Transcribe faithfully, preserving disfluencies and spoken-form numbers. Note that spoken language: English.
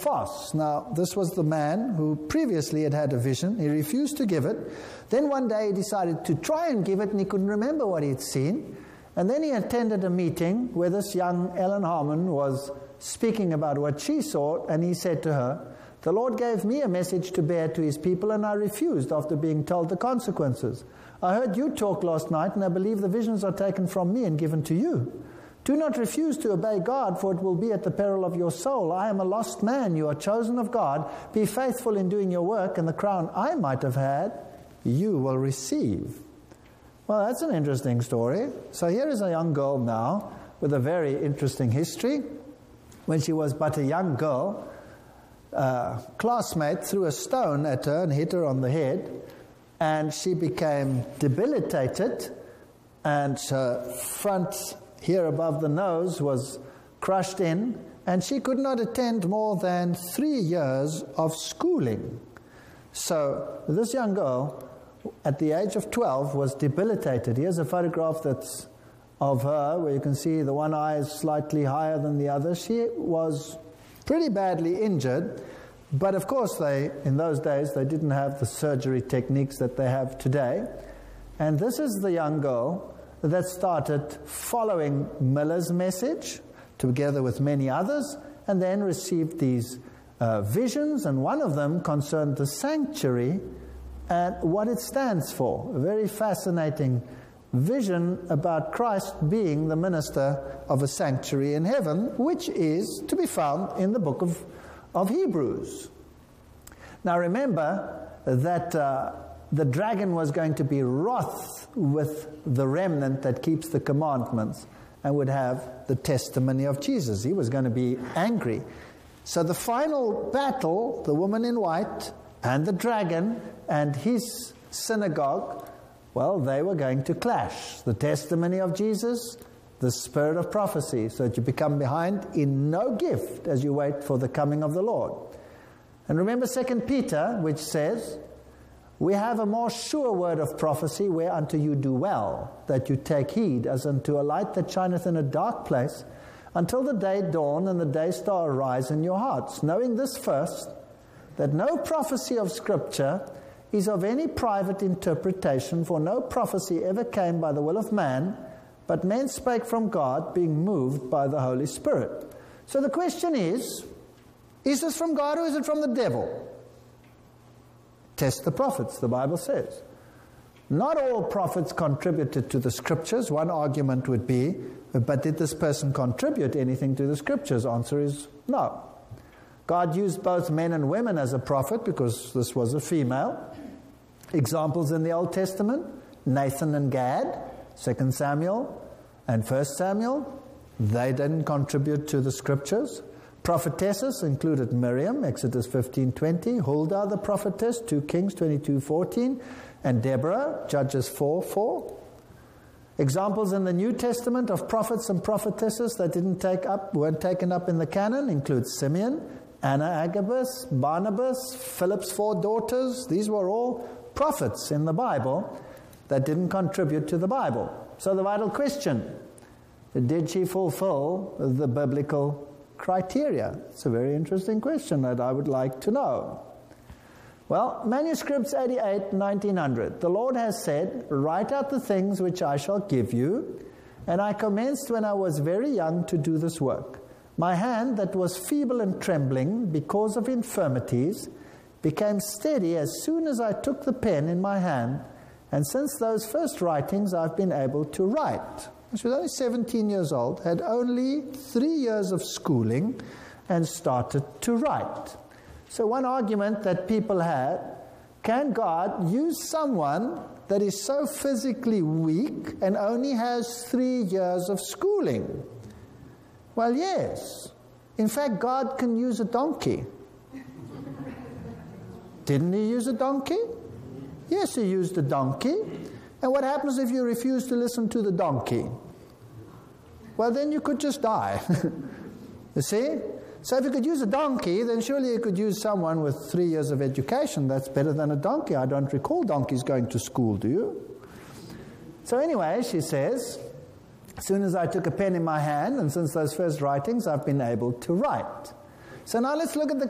fasts. Now, this was the man who previously had had a vision. He refused to give it. Then one day he decided to try and give it, and he couldn't remember what he had seen. And then he attended a meeting where this young Ellen Harmon was speaking about what she saw, and he said to her, "The Lord gave me a message to bear to his people, and I refused after being told the consequences. I heard you talk last night, and I believe the visions are taken from me and given to you. Do not refuse to obey God, for it will be at the peril of your soul. I am a lost man. You are chosen of God. Be faithful in doing your work, and the crown I might have had, you will receive." Well, that's an interesting story. So here is a young girl now with a very interesting history. When she was but a young girl, a classmate threw a stone at her and hit her on the head, and she became debilitated, and her front here above the nose was crushed in, and she could not attend more than three years of schooling. So this young girl, at the age of twelve, was debilitated. Here's a photograph that's of her, where you can see the one eye is slightly higher than the other. She was pretty badly injured, but of course they, in those days, they didn't have the surgery techniques that they have today. And this is the young girl that started following Miller's message, together with many others, and then received these uh, visions, and one of them concerned the sanctuary and what it stands for. A very fascinating vision about Christ being the minister of a sanctuary in heaven, which is to be found in the book of, of Hebrews. Now remember that uh, the dragon was going to be wroth with the remnant that keeps the commandments and would have the testimony of Jesus. He was going to be angry. So the final battle, the woman in white and the dragon and his synagogue, well, they were going to clash. The testimony of Jesus, the spirit of prophecy, so that you become behind in no gift as you wait for the coming of the Lord. And remember Second Peter, which says, "We have a more sure word of prophecy, whereunto you do well, that you take heed, as unto a light that shineth in a dark place, until the day dawn and the day star arise in your hearts, knowing this first, that no prophecy of Scripture is of any private interpretation, for no prophecy ever came by the will of man, but men spake from God, being moved by the Holy Spirit." So the question is, is this from God or is it from the devil? Test the prophets, the Bible says. Not all prophets contributed to the Scriptures. One argument would be, but did this person contribute anything to the Scriptures? Answer is no. God used both men and women as a prophet because this was a female. Examples in the Old Testament, Nathan and Gad, Second Samuel and First Samuel, they didn't contribute to the Scriptures. Prophetesses included Miriam, Exodus fifteen twenty, Huldah the prophetess, two Kings twenty-two fourteen, and Deborah, Judges four four. Examples in the New Testament of prophets and prophetesses that didn't take up, weren't taken up in the canon include Simeon, Anna Agabus, Barnabas, Philip's four daughters. These were all prophets in the Bible that didn't contribute to the Bible. So the vital question, did she fulfill the biblical criteria? It's a very interesting question that I would like to know. Well, manuscripts eighty-eight, nineteen hundred. "The Lord has said, write out the things which I shall give you. And I commenced when I was very young to do this work. My hand that was feeble and trembling because of infirmities became steady as soon as I took the pen in my hand. And since those first writings, I've been able to write." She was only seventeen years old, had only three years of schooling, and started to write. So one argument that people had, can God use someone that is so physically weak and only has three years of schooling? Well, yes. In fact, God can use a donkey. Didn't he use a donkey? Yes, he used a donkey. And what happens if you refuse to listen to the donkey? Well, then you could just die. You see? So if you could use a donkey, then surely you could use someone with three years of education. That's better than a donkey. I don't recall donkeys going to school, do you? So anyway, she says, as soon as I took a pen in my hand, and since those first writings, I've been able to write. So now let's look at the